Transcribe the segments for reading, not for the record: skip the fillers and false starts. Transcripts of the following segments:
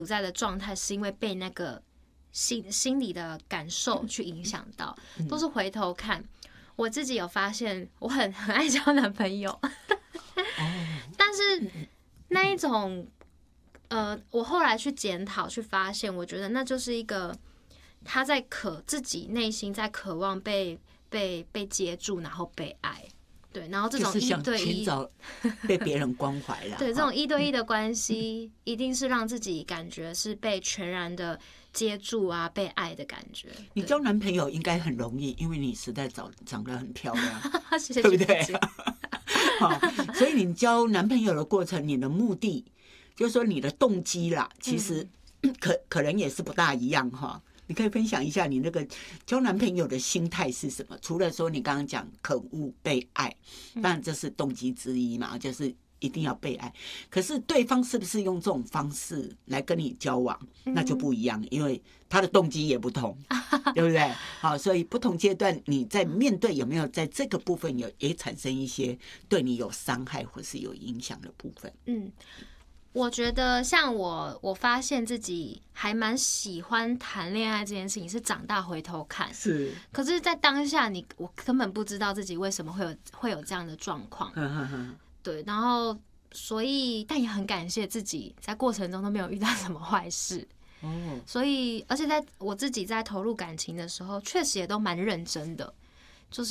处在的状态是因为被那个心理的感受去影响到，都是回头看。我自己有发现，我很爱交男朋友，但是那一种我后来去检讨去发现，我觉得那就是一个他在自己内心在渴望被接住，然后被爱。对，然后这种一对一， 寻找被别人关怀啦。 对，这种一对一的关系，一定是让自己感觉是被全然的接住啊，被爱的感觉。 你交男朋友应该很容易，因为你实在长得很漂亮， 谢谢， 对不对？所以你交男朋友的过程，你的目的就是说你的动机啦，其实可能也是不大一样哈。你可以分享一下你那个交男朋友的心态是什么？除了说你刚刚讲渴慕被爱，当然这是动机之一嘛，就是一定要被爱。可是对方是不是用这种方式来跟你交往，那就不一样，因为他的动机也不同，对不对？好，所以不同阶段你在面对有没有在这个部分也产生一些对你有伤害或是有影响的部分？ 我觉得像我发现自己还蛮喜欢谈恋爱这件事情，是长大回头看。 是， 可是，在当下我根本不知道自己为什么会有这样的状况。对，然后所以，但也很感谢自己在过程中都没有遇到什么坏事。所以，而且在我自己在投入感情的时候，确实也都蛮认真的，就是。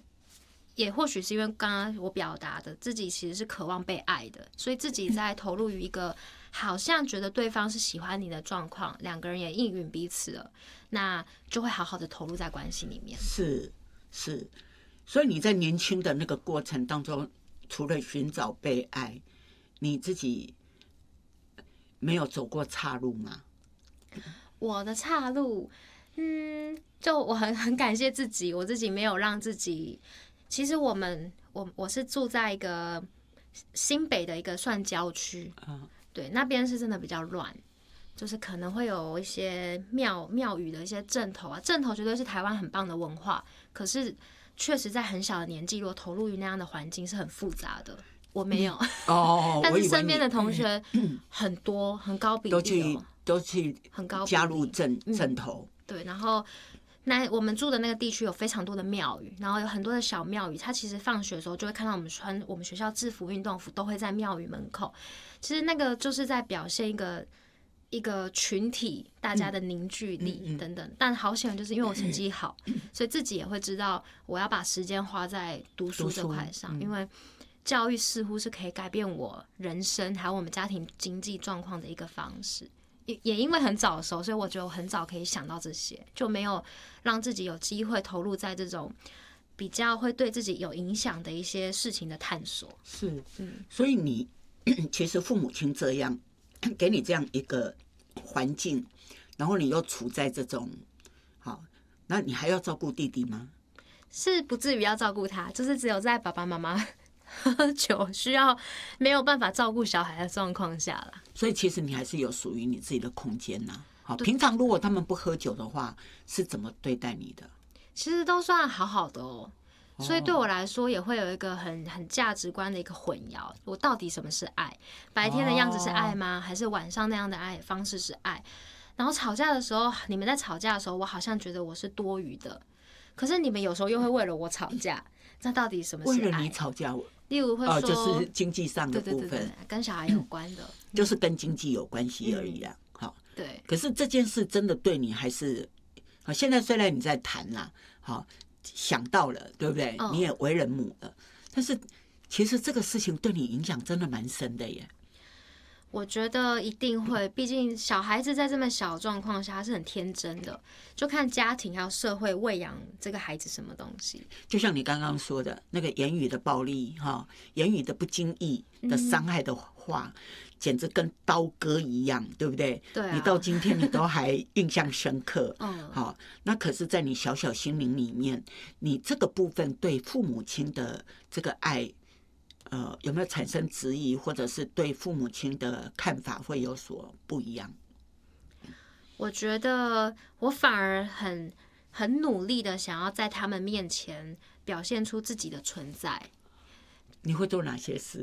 也或许是因为刚刚我表达的自己其实是渴望被爱的，所以自己在投入于一个好像觉得对方是喜欢你的状况，两个人也应允彼此了，那就会好好的投入在关系里面。 是，所以你在年轻的那个过程当中，除了寻找被爱，你自己没有走过岔路吗？ 我的岔路，就我很感谢自己，我自己没有让自己。其实我是住在一个新北的一个算郊区，对，那边是真的比较乱，就是可能会有一些庙宇的一些阵头啊，阵头绝对是台湾很棒的文化，可是确实在很小的年纪，如果投入于那样的环境是很复杂的。我没有但是身边的同学很多，很高比例都去很高加入阵头， 对，然后。我们住的那个地区有非常多的庙宇，然后有很多的小庙宇，它其实放学的时候就会看到我们穿我们学校制服运动服，都会在庙宇门口。其实那个就是在表现一个群体大家的凝聚力等等。但好险就是因为我成绩好，所以自己也会知道我要把时间花在读书这块上，因为教育似乎是可以改变我人生还有我们家庭经济状况的一个方式。也因为很早熟，所以我觉得我很早可以想到这些，就没有让自己有机会投入在这种比较会对自己有影响的一些事情的探索。 是，所以你其实父母亲这样给你这样一个环境，然后你又处在这种好，那你还要照顾弟弟吗？ 是不至于要照顾他，就是只有在爸爸妈妈喝酒需要没有办法照顾小孩的状况下啦。 所以其实你还是有属于你自己的空间呐。好，平常如果他们不喝酒的话，是怎么对待你的？ 其实都算好好的哦。所以对我来说也会有一个很价值观的一个混淆，我到底什么是爱？白天的样子是爱吗？还是晚上那样的爱方式是爱？然后吵架的时候，你们在吵架的时候，我好像觉得我是多余的，可是你们有时候又会为了我吵架，那到底什么是爱？ 为了你吵架， 例如会说， 就是经济上的部分， 对，跟小孩有关的， 就是跟经济有关系而已啦。好， 对。 可是这件事真的对你还是，好，现在虽然你在谈啦，好，想到了，对不对？你也为人母了，但是其实这个事情对你影响真的蛮深的耶。 我觉得一定会，毕竟小孩子在这么小的状况下，他是很天真的，就看家庭还有社会喂养这个孩子什么东西。 就像你刚刚说的那个言语的暴力，言语的不经意的伤害的话，简直跟刀割一样，对不对？ 对啊， 你到今天你都还印象深刻。好，那可是，在你小小心灵里面，你这个部分对父母亲的这个爱。有没有产生质疑，或者是对父母亲的看法会有所不一样？ 我觉得我反而很努力的想要在他们面前表现出自己的存在。 你会做哪些事？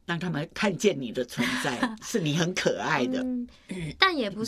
让他们看见你的存在，是你很可爱的。 但也不